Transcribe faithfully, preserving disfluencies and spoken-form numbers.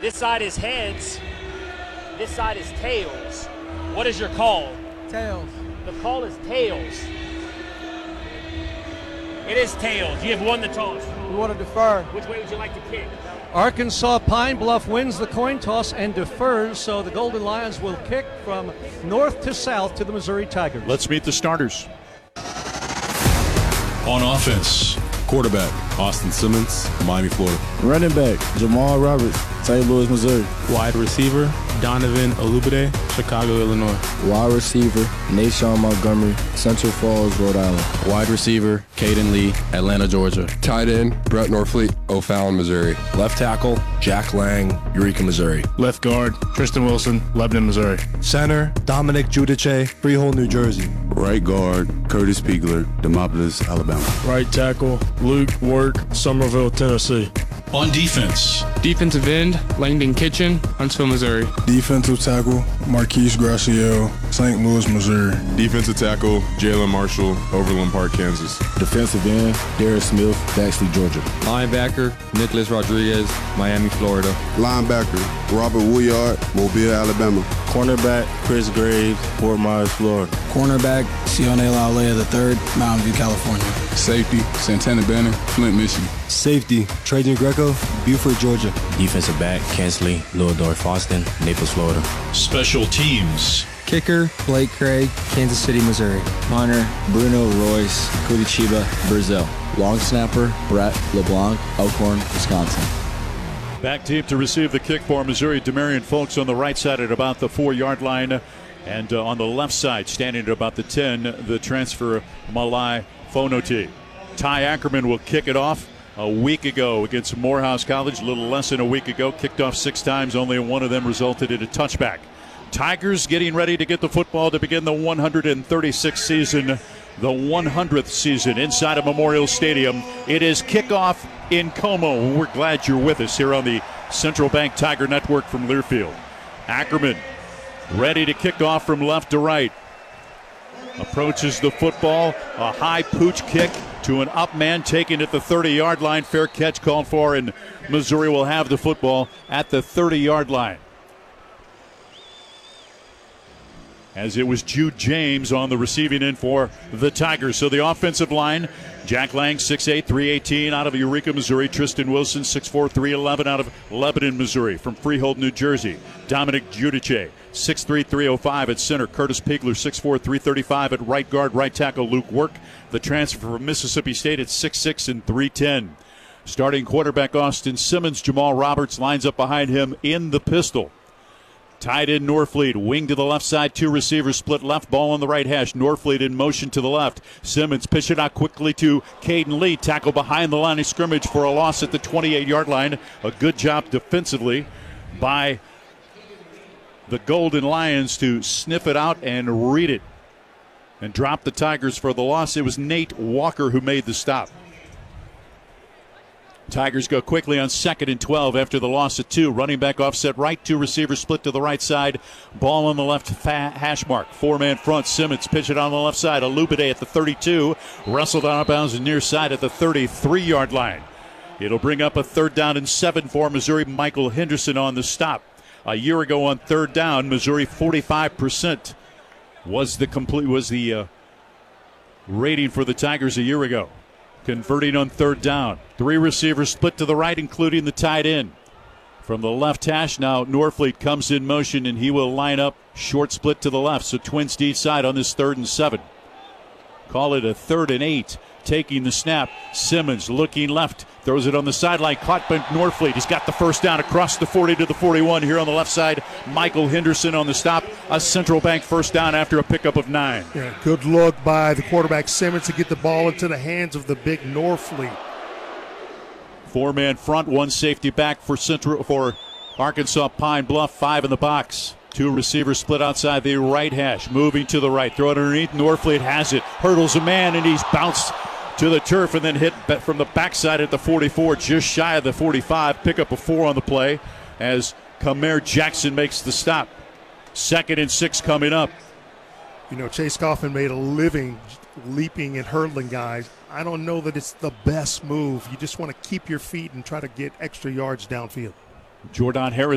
This side is heads. This side is tails. What is your call? Tails. The call is tails. It is tails. You have won the toss. We want to defer. Which way would you like to kick? Arkansas Pine Bluff wins the coin toss and defers, so the Golden Lions will kick from north to south to the Missouri Tigers. Let's meet the starters. On offense, quarterback, Austin Simmons, Miami, Florida. Running back, Jamal Roberts, Saint Louis, Missouri. Wide receiver, Donovan Olubide, Chicago, Illinois. Wide receiver, Nashawn Montgomery, Central Falls, Rhode Island. Wide receiver, Caden Lee, Atlanta, Georgia. Tight end, Brett Norfleet, O'Fallon, Missouri. Left tackle, Jack Lang, Eureka, Missouri. Left guard, Tristan Wilson, Lebanon, Missouri. Center, Dominic Giudice, Freehold, New Jersey. Right guard, Curtis Piegler, Demopolis, Alabama. Right tackle, Luke Work, Somerville, Tennessee. On defense, defensive end, Langdon Kitchen, Huntsville, Missouri. Defensive tackle, Marquise Graciel, Saint Louis, Missouri. Defensive tackle, Jalen Marshall, Overland Park, Kansas. Defensive end, Darius Smith, Daxley, Georgia. Linebacker, Nicholas Rodriguez, Miami, Florida. Linebacker, Robert Wooyard, Mobile, Alabama. Cornerback, Chris Graves, Fort Myers, Florida. Cornerback, Sione Laulea the third, Mountain View, California. Safety, Santana Banner, Flint, Michigan. Safety, Trajan Greco, Buford, Georgia. Defensive back, Kensley, Lewidorf, Austin, Naples, Florida. Special teams. Kicker, Blake Craig, Kansas City, Missouri. Punter, Bruno Royce, Curitiba, Brazil. Long snapper, Brett LeBlanc, Elkhorn, Wisconsin. Back deep to receive the kick for Missouri, Demarion Folks on the right side at about the four-yard line. And uh, on the left side, standing at about the ten, the transfer, Malai Fonoti. Ty Ackerman will kick it off. A week ago against Morehouse College, a little less than a week ago, kicked off six times, only one of them resulted in a touchback. Tigers getting ready to get the football to begin the one hundred thirty-sixth season, the one hundredth season inside of Memorial Stadium. It is kickoff in Como. We're glad you're with us here on the Central Bank Tiger Network from Learfield. Ackerman ready to kick off from left to right. Approaches the football, a high pooch kick to an up man taken at the thirty-yard line. Fair catch called for, and Missouri will have the football at the thirty-yard line. As it was Jude James on the receiving end for the Tigers. So the offensive line, Jack Lang, six eight, three eighteen out of Eureka, Missouri. Tristan Wilson, six four, three eleven out of Lebanon, Missouri. From Freehold, New Jersey, Dominic Giudice, six three, three oh five at center. Curtis Piegler, six four, three thirty-five at right guard. Right tackle, Luke Work. The transfer from Mississippi State at six six and three ten. Starting quarterback Austin Simmons. Jamal Roberts lines up behind him in the pistol. Tight end Norfleet, wing to the left side, two receivers split left, ball on the right hash. Norfleet in motion to the left. Simmons pitch it out quickly to Caden Lee, tackle behind the line of scrimmage for a loss at the twenty-eight-yard line. A good job defensively by the Golden Lions to sniff it out and read it and drop the Tigers for the loss. It was Nate Walker who made the stop. Tigers go quickly on second and twelve after the loss at two. Running back offset right, two receivers split to the right side. Ball on the left fa- hash mark. Four-man front. Simmons pitch it on the left side. Olubide at the thirty-two. Wrestled out of bounds and near side at the thirty-three-yard line. It'll bring up a third down and seven for Missouri. Michael Henderson on the stop. A year ago on third down, Missouri forty-five percent was the complete was the uh, rating for the Tigers a year ago. Converting on third down. Three receivers split to the right, including the tight end. From the left hash now, Norfleet comes in motion, and he will line up short split to the left. So twins to each side on this third and seven. Call it a third and eight. Taking the snap. Simmons looking left. Throws it on the sideline. Caught by Norfleet. He's got the first down across the forty to the forty-one here on the left side. Michael Henderson on the stop. A Central Bank first down after a pickup of nine. Yeah, good look by the quarterback Simmons to get the ball into the hands of the big Norfleet. Four-man front, one safety back for Central for Arkansas Pine Bluff. Five in the box. Two receivers split outside the right hash. Moving to the right. Throw it underneath. Norfleet has it. Hurdles a man, and he's bounced to the turf and then hit from the backside at the forty-four, just shy of the forty-five. Pick up a four on the play as Kamer Jackson makes the stop. Second and six coming up. You know, Chase Coffin made a living leaping and hurdling guys. I don't know that it's the best move. You just want to keep your feet and try to get extra yards downfield. Jordan Harris